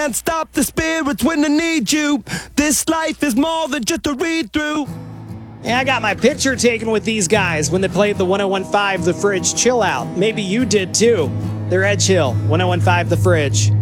Can't stop the spirits when they need you. This life is more than just a read-through. Yeah, I got my picture taken with these guys when they played the 1015 The Fridge Chill Out. Maybe you did too. They're Edge Hill, 1015 The Fridge.